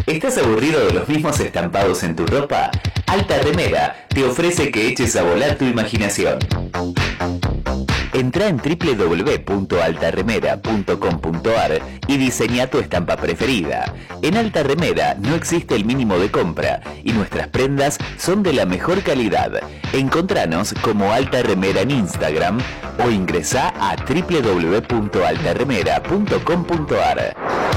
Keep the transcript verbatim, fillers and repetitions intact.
¿Estás aburrido de los mismos estampados en tu ropa? Alta Remera te ofrece que eches a volar tu imaginación. Entrá en doble u doble u doble u punto alta remera punto com punto a r y diseña tu estampa preferida. En Alta Remera no existe el mínimo de compra y nuestras prendas son de la mejor calidad. Encontranos como Alta Remera en Instagram o ingresá a doble u doble u doble u punto alta remera punto com punto a r.